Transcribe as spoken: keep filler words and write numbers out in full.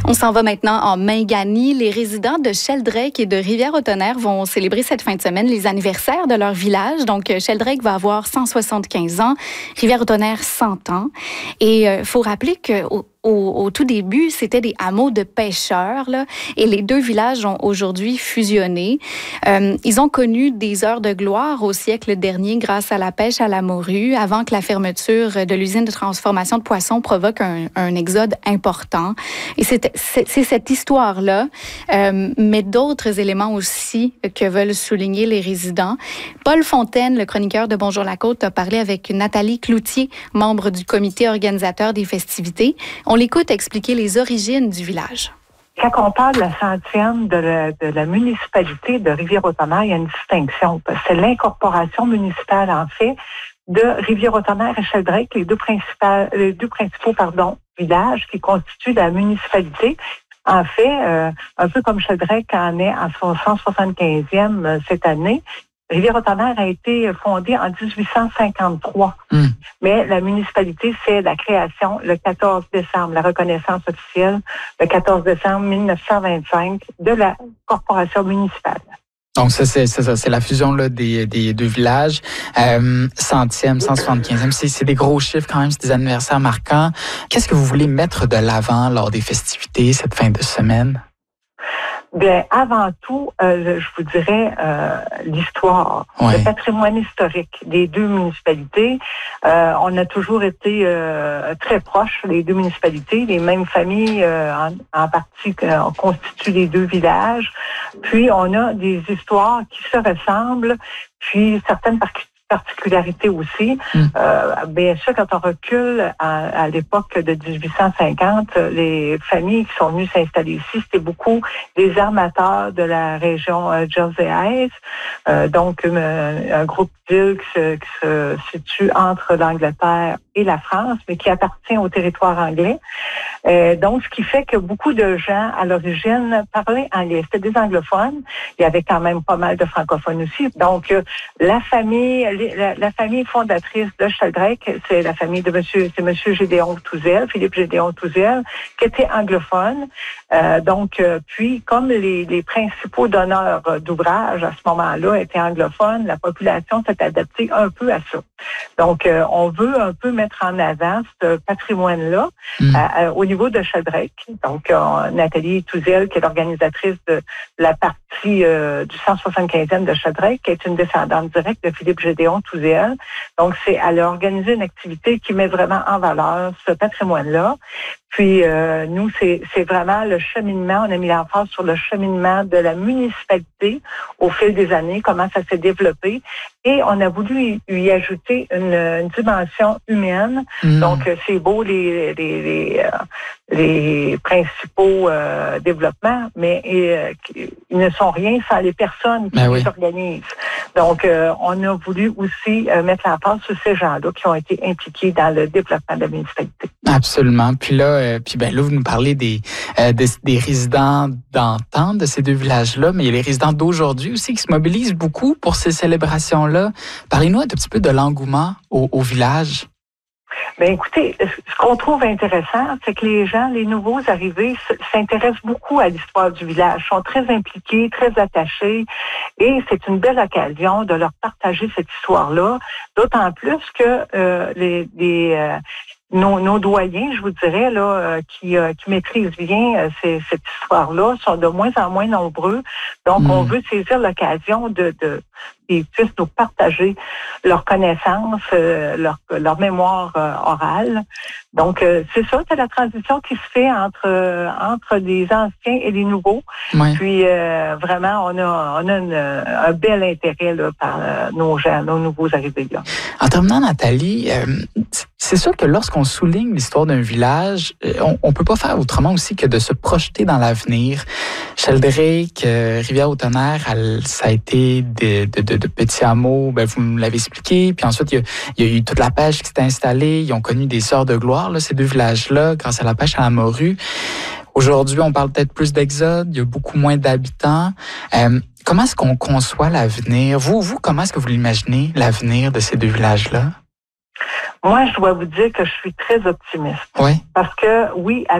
On s'en va maintenant en Mingani. Les résidents de Sheldrake et de Rivière-au-Tonnerre vont célébrer cette fin de semaine les anniversaires de leur village. Donc, Sheldrake va avoir cent soixante-quinze ans, Rivière-au-Tonnerre cent ans. Et il euh, faut rappeler qu'au Au, au tout début, c'était des hameaux de pêcheurs, là, et les deux villages ont aujourd'hui fusionné. Euh, ils ont connu des heures de gloire au siècle dernier grâce à la pêche à la morue, avant que la fermeture de l'usine de transformation de poissons provoque un, un exode important. Et c'est, c'est, c'est cette histoire-là, euh, mais d'autres éléments aussi que veulent souligner les résidents. Paul Fontaine, le chroniqueur de Bonjour la Côte, a parlé avec Nathalie Cloutier, membre du comité organisateur des festivités. On l'écoute expliquer les origines du village. Quand on parle de la centième de la, de la municipalité de Rivière-au-Tonnerre, il y a une distinction. C'est l'incorporation municipale, en fait, de Rivière-au-Tonnerre et Sheldrake, les deux, principaux, les deux principaux pardon, villages qui constituent la municipalité. En fait, euh, un peu comme Sheldrake en est à son cent soixante-quinzième cette année, Rivière-au-Tonnerre a été fondée en dix-huit cent cinquante-trois. Mmh. Mais la municipalité, c'est la création le quatorze décembre, la reconnaissance officielle le quatorze décembre mille neuf cent vingt-cinq de la corporation municipale. Donc, ça, c'est, c'est ça, c'est la fusion là, des, des deux villages. Euh, centième, cent soixante-quinzième, c'est, c'est des gros chiffres quand même, c'est des anniversaires marquants. Qu'est-ce que vous voulez mettre de l'avant lors des festivités cette fin de semaine? Bien, avant tout, euh, je vous dirais euh, l'histoire, ouais. Le patrimoine historique des deux municipalités. Euh, on a toujours été euh, très proches, les deux municipalités, les mêmes familles euh, en, en partie euh, constituent les deux villages. Puis, on a des histoires qui se ressemblent, puis certaines particularités particularité aussi. Mm. Euh, bien sûr, quand on recule à, à l'époque de dix-huit cent cinquante, les familles qui sont venues s'installer ici, c'était beaucoup des armateurs de la région euh, Jersey-Est, euh, donc euh, un groupe d'îles qui se, qui se situe entre l'Angleterre et la France, mais qui appartient au territoire anglais. Euh, donc, ce qui fait que beaucoup de gens, à l'origine, parlaient anglais. C'était des anglophones. Il y avait quand même pas mal de francophones aussi. Donc, euh, la famille, la, la famille fondatrice de Sheldrake, c'est la famille de monsieur, c'est monsieur Gédéon Touzel, Philippe Gédéon Touzel, qui était anglophone. Euh, donc, euh, puis, comme les, les principaux donneurs d'ouvrages à ce moment-là étaient anglophones, la population s'est adaptée un peu à ça. Donc, euh, on veut un peu mettre en avant ce patrimoine-là mmh. euh, au niveau de Sheldrake. Donc, euh, Nathalie Touzel, qui est l'organisatrice de la partie euh, du cent soixante-quinzième de Sheldrake, qui est une descendante directe de Philippe Gédéon Touzel. Donc, c'est elle a organisé une activité qui met vraiment en valeur ce patrimoine-là. Puis, euh, nous, c'est, c'est vraiment le cheminement. On a mis l'emphase sur le cheminement de la municipalité au fil des années, comment ça s'est développé. Et on a voulu y, y ajouter une, une dimension humaine. Mmh. Donc, c'est beau les, les, les, euh, les principaux euh, développements, mais euh, ils ne sont rien sans les personnes qui ben les oui. organisent. Donc, euh, on a voulu aussi euh, mettre l'emphase sur ces gens-là qui ont été impliqués dans le développement de la municipalité. Absolument. Puis là, euh, puis ben là, vous nous parlez des, euh, des, des résidents d'antan de ces deux villages-là, mais il y a les résidents d'aujourd'hui aussi qui se mobilisent beaucoup pour ces célébrations-là. Parlez-nous un tout petit peu de l'engouement au, au village. Bien, écoutez, ce qu'on trouve intéressant, c'est que les gens, les nouveaux arrivés, s'intéressent beaucoup à l'histoire du village, sont très impliqués, très attachés, et c'est une belle occasion de leur partager cette histoire-là, d'autant plus que euh, les, les euh, Nos, nos doyens, je vous dirais, là, euh, qui, euh, qui maîtrisent bien euh, ces, cette histoire-là, sont de moins en moins nombreux. Donc, mmh. on veut saisir l'occasion de, de qu'ils puissent nous partager leurs connaissances, euh, leur, leur mémoire euh, orale. Donc, euh, c'est ça, c'est la transition qui se fait entre euh, entre les anciens et les nouveaux. Ouais. Puis, euh, vraiment, on a, on a une, un bel intérêt là, par euh, nos gens, nos nouveaux arrivés. Là. En terminant, Nathalie, euh, c'est sûr que lorsqu'on souligne l'histoire d'un village, on ne peut pas faire autrement aussi que de se projeter dans l'avenir. Sheldrake, euh, Rivière-au-Tonnerre, elle, ça a été de, de, de, de petits hameaux, ben, vous me l'avez expliqué. Puis ensuite, il y, a, il y a eu toute la pêche qui s'est installée. Ils ont connu des heures de gloire, là, ces deux villages-là, grâce à la pêche à la morue. Aujourd'hui, on parle peut-être plus d'exode. Il y a beaucoup moins d'habitants. Euh, comment est-ce qu'on conçoit l'avenir? Vous, vous, comment est-ce que vous l'imaginez, l'avenir de ces deux villages-là? Moi, je dois vous dire que je suis très optimiste. Oui. Parce que, oui,